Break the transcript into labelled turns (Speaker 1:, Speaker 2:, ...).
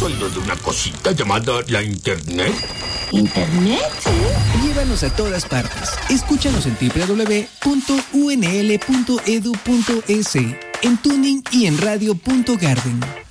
Speaker 1: ¿Has oído de una cosita llamada la Internet?
Speaker 2: ¿Internet?
Speaker 3: Llévanos a todas partes. Escúchanos en www.unl.edu.es, en Tuning y en Radio.Garden.